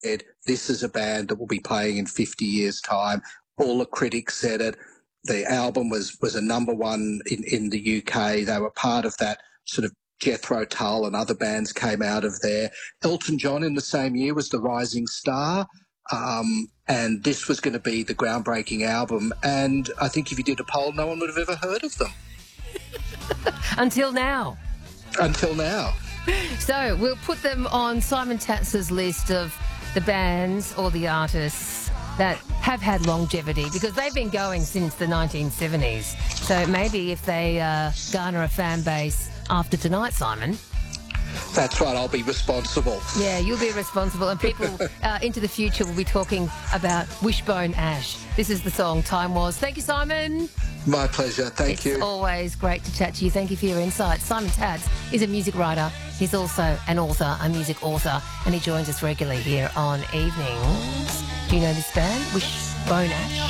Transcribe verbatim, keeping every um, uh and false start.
this is a band that will be playing in fifty years' time. All the critics said it. The album was was a number one in, in the U K. They were part of that sort of Jethro Tull and other bands came out of there. Elton John in the same year was the rising star. Um, and this was going to be the groundbreaking album. And I think if you did a poll, no one would have ever heard of them. Until now. Until now. So we'll put them on Simon Tatz's list of the bands or the artists that have had longevity because they've been going since the nineteen seventies. So maybe if they uh, garner a fan base after tonight, Simon. That's right, I'll be responsible. Yeah, you'll be responsible, and people uh, into the future will be talking about Wishbone Ash. This is the song Time Was. Thank you, Simon. My pleasure, thank it's you. It's always great to chat to you. Thank you for your insights. Simon Tatz is a music writer. He's also an author, a music author, and he joins us regularly here on Evenings. Do you know this band, Wishbone Ash?